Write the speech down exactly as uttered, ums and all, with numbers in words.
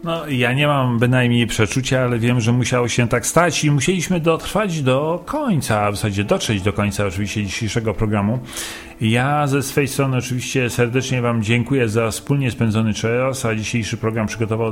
No, ja nie mam bynajmniej przeczucia, ale wiem, że musiało się tak stać i musieliśmy dotrwać do końca, a w zasadzie dotrzeć do końca oczywiście dzisiejszego programu. Ja ze swej strony oczywiście serdecznie Wam dziękuję za wspólnie spędzony czas, a dzisiejszy program przygotował